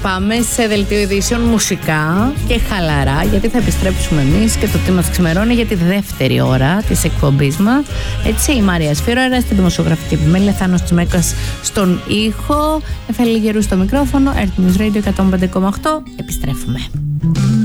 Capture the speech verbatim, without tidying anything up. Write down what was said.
πάμε σε δελτίο ειδήσεων μουσικά και χαλαρά, γιατί θα επιστρέψουμε εμείς και το τι μας ξημερώνει για τη δεύτερη ώρα της εκπομπής μας. Έτσι, η Μάρια Σφύρωερα στην δημοσιογραφική επιμέλεια, Θάνος Τσιμέκας στον ήχο, Εφέλη Γερού στο μικρόφωνο, Earth News Radio εκατόν πέντε κόμμα οκτώ. Επιστρέφουμε.